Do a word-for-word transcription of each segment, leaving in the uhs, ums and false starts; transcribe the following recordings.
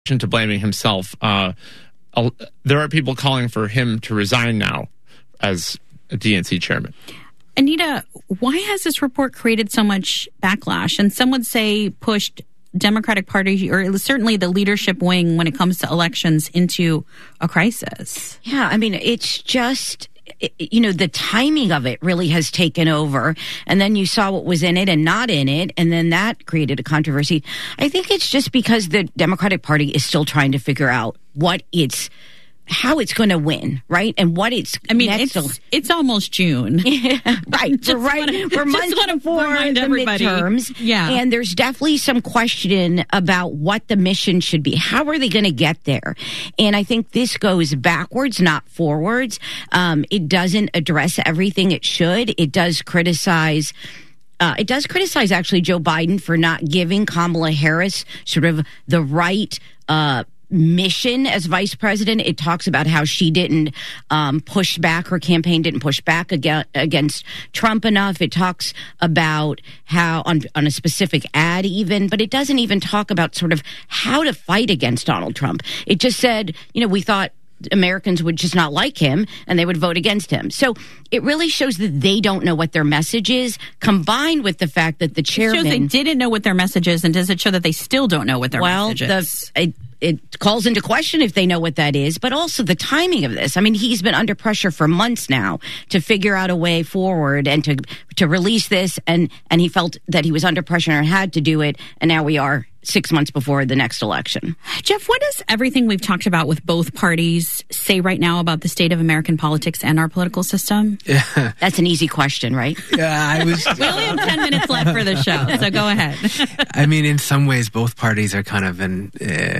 to blaming himself. Uh, there are people calling for him to resign now as a D N C chairman. Anita, why has this report created so much backlash? And some would say pushed Democratic Party, or certainly the leadership wing when it comes to elections, into a crisis. Yeah, I mean, it's just, you know, the timing of it really has taken over. And then you saw what was in it and not in it. And then that created a controversy. I think it's just because the Democratic Party is still trying to figure out what it's, how it's going to win, right? And what it's, I mean, next it's, to, it's almost June. Yeah, right. we're right. Wanna, we're months before the everybody. midterms. Yeah. And there's definitely some question about what the mission should be. How are they going to get there? And I think this goes backwards, not forwards. Um, it doesn't address everything it should. It does criticize Uh, it does criticize, actually, Joe Biden for not giving Kamala Harris sort of the right uh mission as vice president. It talks about how she didn't um, push back, her campaign didn't push back against, against Trump enough. It talks about how, on, on a specific ad even, but it doesn't even talk about sort of how to fight against Donald Trump. It just said, you know, we thought Americans would just not like him and they would vote against him. So it really shows that they don't know what their message is, combined with the fact that the chairman... It shows they didn't know what their message is, and does it show that they still don't know what their well, message is? Well, it calls into question if they know what that is, but also the timing of this. I mean, he's been under pressure for months now to figure out a way forward and to to release this, and, and he felt that he was under pressure and had to do it, and now we are six months before the next election. Jeff, what does everything we've talked about with both parties say right now about the state of American politics and our political system? Yeah. That's an easy question, right? Yeah, I was. We only have ten minutes left for the show, so go ahead. I mean, in some ways, both parties are kind of an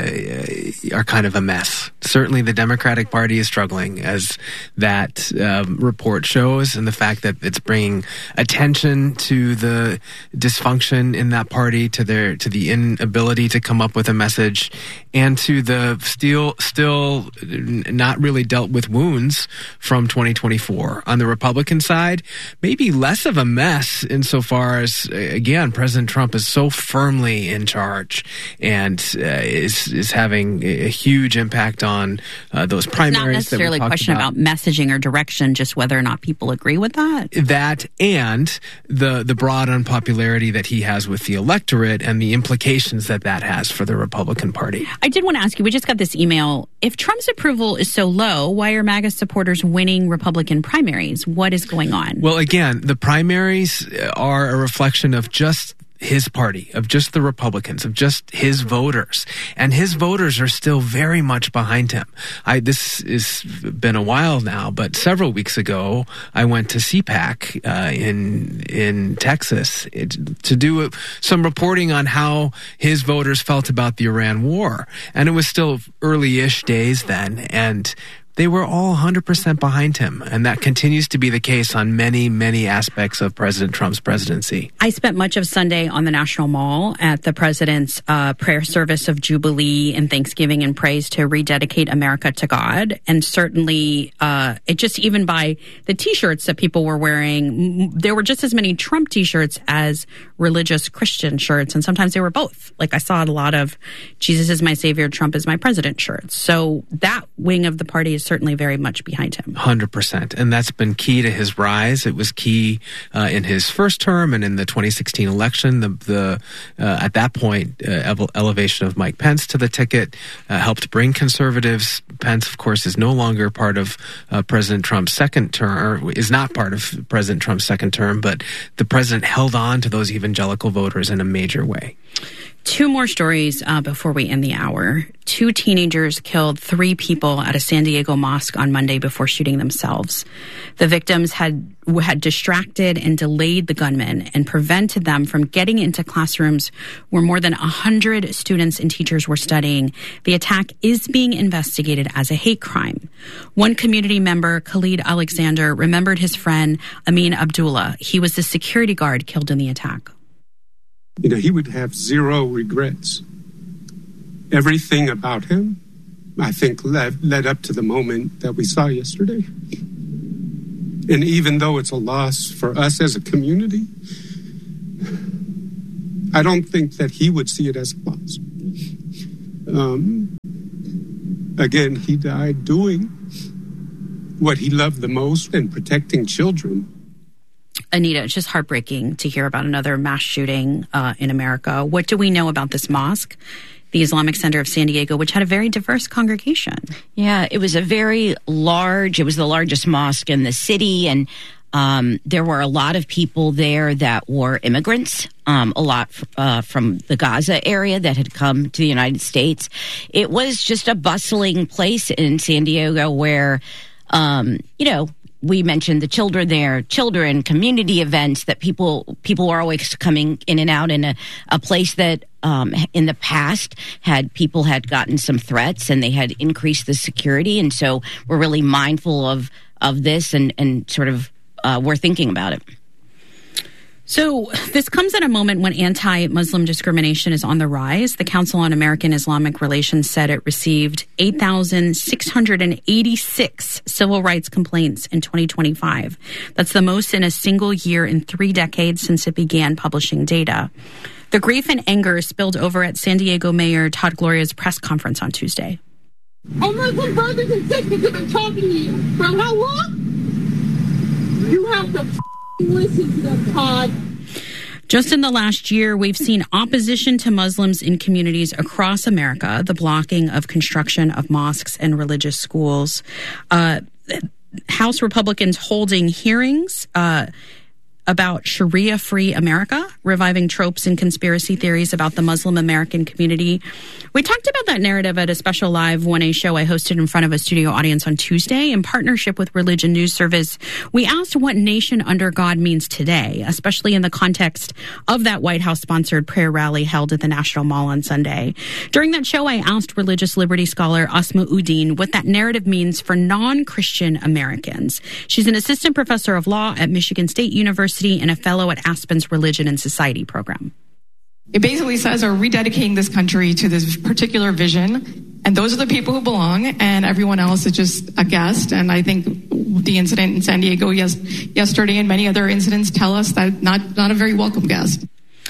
uh, are kind of a mess. Certainly, the Democratic Party is struggling, as that um, report shows, and the fact that it's bringing attention to the dysfunction in that party, to their to the inability to come up with a message, and to the still still not really dealt with wounds from twenty twenty-four. On the Republican side, maybe less of a mess insofar as, again, President Trump is so firmly in charge and uh, is is having a huge impact on uh, those primaries. It's not necessarily a question about. about messaging or direction, just whether or not people agree with that. That and the the broad unpopularity that he has with the electorate and the implications that that has for the Republican Party. I did want to ask you, we just got this email. If Trump's approval is so low, why are MAGA supporters winning Republican primaries? What is going on? Well, again, the primaries are a reflection of just his party, of just the Republicans, of just his voters. And his voters are still very much behind him. I, this has been a while now, but several weeks ago, I went to CPAC uh, in in Texas it, to do a, some reporting on how his voters felt about the Iran war. And it was still early-ish days then, and they were all one hundred percent behind him, and that continues to be the case on many, many aspects of President Trump's presidency. I spent much of Sunday on the National Mall at the president's uh, prayer service of Jubilee and Thanksgiving and praise to rededicate America to God. And certainly, uh, it just even by the T-shirts that people were wearing, there were just as many Trump T-shirts as religious Christian shirts, and sometimes they were both. Like I saw a lot of Jesus is my savior, Trump is my president shirts. So that wing of the party is certainly very much behind him. one hundred percent. And that's been key to his rise. It was key uh, in his first term and in the twenty sixteen election. The, the uh, at that point, uh, ele- elevation of Mike Pence to the ticket uh, helped bring conservatives. Pence, of course, is no longer part of uh, President Trump's second term, or is not part of President Trump's second term, but the president held on to those evangelical voters in a major way. Two more stories uh, before we end the hour. Two teenagers killed three people at a San Diego mosque on Monday before shooting themselves. The victims had had distracted and delayed the gunmen and prevented them from getting into classrooms where more than one hundred students and teachers were studying. The attack is being investigated as a hate crime. One community member, Khalid Alexander, remembered his friend Amin Abdullah. He was the security guard killed in the attack. You know, he would have zero regrets. Everything about him, I think, led, led up to the moment that we saw yesterday. And even though it's a loss for us as a community, I don't think that he would see it as a loss. Um, again, he died doing what he loved the most and protecting children. Anita, it's just heartbreaking to hear about another mass shooting uh, in America. What do we know about this mosque, the Islamic Center of San Diego, which had a very diverse congregation? Yeah, it was a very large, it was the largest mosque in the city, and um, there were a lot of people there that were immigrants, um, a lot uh, from the Gaza area that had come to the United States. It was just a bustling place in San Diego where, um, you know, we mentioned the children there, children, community events that people people were always coming in and out in a, a place that um, in the past had people had gotten some threats and they had increased the security. And so we're really mindful of, of this and, and sort of uh, we're thinking about it. So this comes at a moment when anti-Muslim discrimination is on the rise. The Council on American Islamic Relations said it received eight thousand six hundred eighty-six civil rights complaints in twenty twenty-five. That's the most in a single year in three decades since it began publishing data. The grief and anger spilled over at San Diego Mayor Todd Gloria's press conference on Tuesday. Our Muslim brothers and sisters have been talking to you for how long? You have to listen to them, Todd. Just in the last year, we've seen opposition to Muslims in communities across America, the blocking of construction of mosques and religious schools, uh, House Republicans holding hearings uh, about Sharia-free America, reviving tropes and conspiracy theories about the Muslim American community. We talked about that narrative at a special live one A show I hosted in front of a studio audience on Tuesday in partnership with Religion News Service. We asked what nation under God means today, especially in the context of that White House-sponsored prayer rally held at the National Mall on Sunday. During that show, I asked religious liberty scholar Asma Uddin what that narrative means for non-Christian Americans. She's an assistant professor of law at Michigan State University and a fellow at Aspen's Religion and Society program. It basically says we're rededicating this country to this particular vision, and those are the people who belong, and everyone else is just a guest. And I think the incident in San Diego yes, yesterday and many other incidents tell us that not, not a very welcome guest.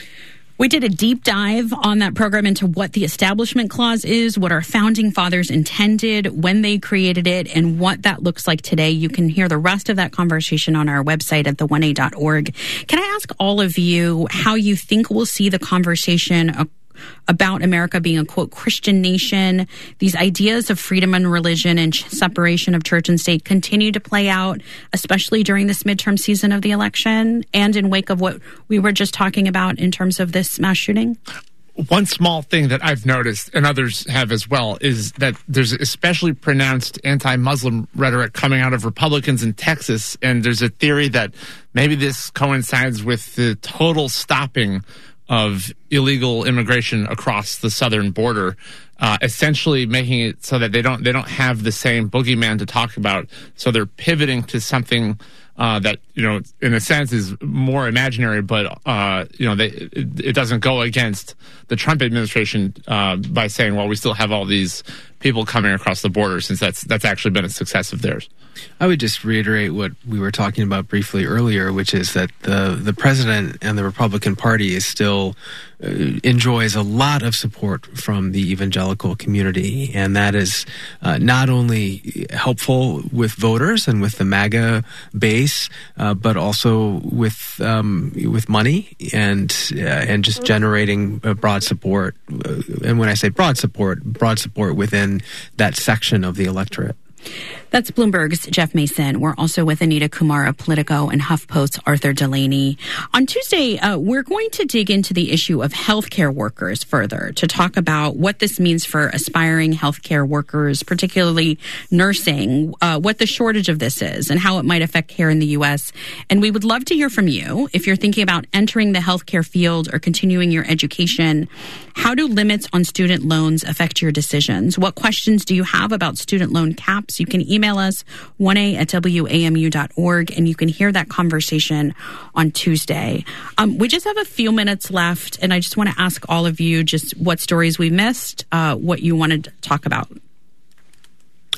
We did a deep dive on that program into what the Establishment Clause is, what our founding fathers intended when they created it, and what that looks like today. You can hear the rest of that conversation on our website at the one a dot org. Can I ask all of you how you think we'll see the conversation about America being a, quote, Christian nation, these ideas of freedom and religion and separation of church and state continue to play out, especially during this midterm season of the election and in wake of what we were just talking about in terms of this mass shooting? One small thing that I've noticed, and others have as well, is that there's especially pronounced anti-Muslim rhetoric coming out of Republicans in Texas, and there's a theory that maybe this coincides with the total stopping of illegal immigration across the southern border, uh, essentially making it so that they don't they don't have the same boogeyman to talk about. So they're pivoting to something uh, that, you know, in a sense is more imaginary, but uh, you know, they, it, it doesn't go against the Trump administration uh, by saying, well, we still have all these people coming across the border, since that's that's actually been a success of theirs. I would just reiterate what we were talking about briefly earlier, which is that the the president and the Republican Party is still uh, enjoys a lot of support from the evangelical community, and that is uh, not only helpful with voters and with the MAGA base, uh, but also with um, with money and uh, and just generating uh, broad support. Uh, and when I say broad support, broad support within that section of the electorate. That's Bloomberg's Jeff Mason. We're also with Anita Kumar of Politico and HuffPost's Arthur Delaney. On Tuesday, uh, we're going to dig into the issue of healthcare workers further to talk about what this means for aspiring healthcare workers, particularly nursing, uh, what the shortage of this is and how it might affect care in the U S. And we would love to hear from you. If you're thinking about entering the healthcare field or continuing your education, how do limits on student loans affect your decisions? What questions do you have about student loan caps? You can email Email us one a at w a m u dot org, and you can hear that conversation on Tuesday. Um, we just have a few minutes left, and I just want to ask all of you just what stories we missed, uh, what you wanted to talk about.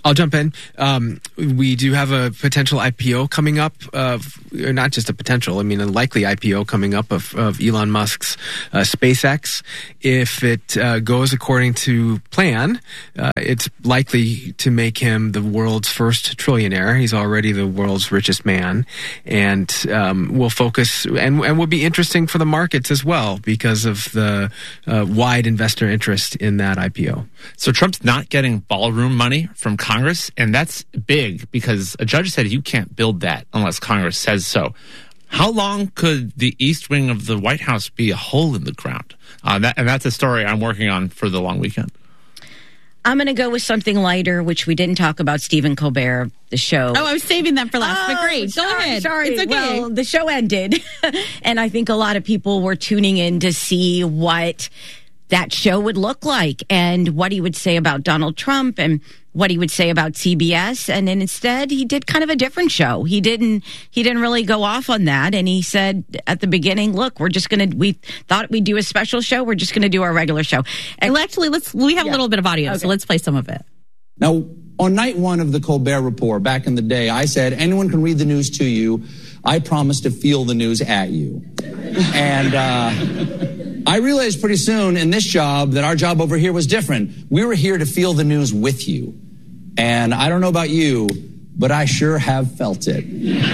I'll jump in. Um, we do have a potential I P O coming up, uh, or not just a potential, I mean a likely I P O coming up of, of Elon Musk's uh, SpaceX. If it uh, goes according to plan, uh, it's likely to make him the world's first trillionaire. He's already the world's richest man, and um, will focus and, and will be interesting for the markets as well because of the uh, wide investor interest in that I P O. So Trump's not getting ballroom money from Congress, and that's big because a judge said you can't build that unless Congress says so. How long could the east wing of the White House be a hole in the ground? Uh, that, and that's a story I'm working on for the long weekend. I'm going to go with something lighter, which we didn't talk about, Stephen Colbert, the show. Oh, I was saving that for last, oh, but great. Go sorry, ahead. Sorry. It's okay. Well, the show ended, and I think a lot of people were tuning in to see what that show would look like and what he would say about Donald Trump and what he would say about C B S. And then instead he did kind of a different show. He didn't, he didn't really go off on that. And he said at the beginning, look, we're just going to, we thought we'd do a special show. We're just going to do our regular show. And well, actually, let's, we have yeah. a little bit of audio, okay. so let's play some of it. Now, on night one of the Colbert Report back in the day, I said, anyone can read the news to you. I promise to feel the news at you. And, uh, I realized pretty soon in this job that our job over here was different. We were here to feel the news with you. And I don't know about you, but I sure have felt it.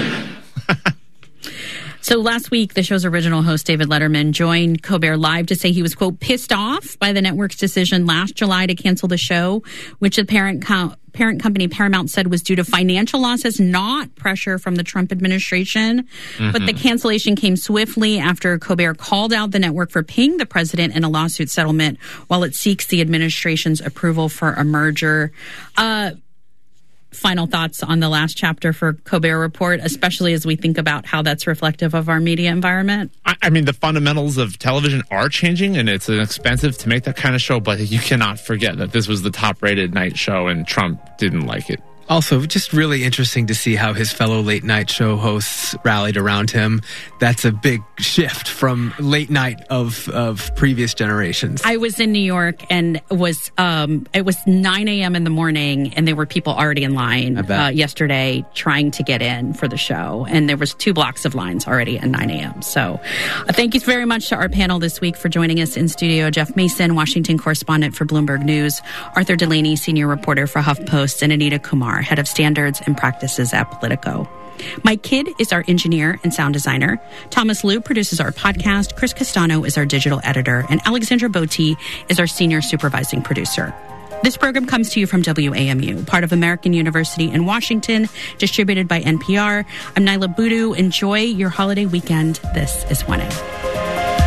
So last week, the show's original host, David Letterman, joined Colbert Live to say he was, quote, pissed off by the network's decision last July to cancel the show, which the parent co- parent company Paramount said was due to financial losses, not pressure from the Trump administration. Mm-hmm. But the cancellation came swiftly after Colbert called out the network for paying the president in a lawsuit settlement while it seeks the administration's approval for a merger. Uh, Final thoughts on the last chapter for Colbert Report, especially as we think about how that's reflective of our media environment? I, I mean, the fundamentals of television are changing, and it's expensive to make that kind of show, but you cannot forget that this was the top-rated night show, and Trump didn't like it. Also, just really interesting to see how his fellow late night show hosts rallied around him. That's a big shift from late night of, of previous generations. I was in New York and was um, it was nine a.m. in the morning, and there were people already in line uh, yesterday trying to get in for the show. And there was two blocks of lines already at nine a.m. So uh, thank you very much to our panel this week for joining us in studio. Jeff Mason, Washington correspondent for Bloomberg News, Arthur Delaney, senior reporter for HuffPost, and Anita Kumar, head of standards and practices at Politico. Mike Kidd is our engineer and sound designer. Thomas Liu produces our podcast. Chris Castano is our digital editor. And Alexandra Botti is our senior supervising producer. This program comes to you from W A M U, part of American University in Washington, distributed by N P R. I'm Nyla Boodoo. Enjoy your holiday weekend. This is one A.